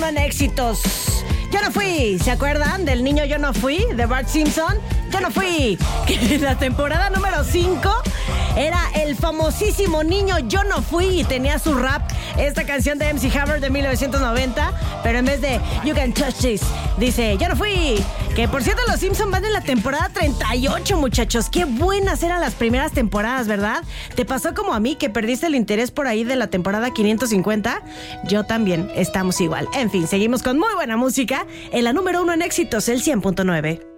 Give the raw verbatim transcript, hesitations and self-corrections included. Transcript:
en éxitos. Yo no fui, ¿se acuerdan del niño Yo no fui? De Bart Simpson. Yo no fui. Que en la temporada número cinco era el famosísimo niño Yo no fui y tenía su rap, esta canción de M C Hammer de mil novecientos noventa, pero en vez de You Can Touch This, dice Yo no fui. Que por cierto, los Simpsons van en la temporada treinta y ocho, muchachos. Qué buenas eran las primeras temporadas, ¿verdad? ¿Te pasó como a mí que perdiste el interés por ahí de la temporada quinientos cincuenta? Yo también, estamos igual. En fin, seguimos con muy buena música en la número uno en éxitos, el cien punto nueve.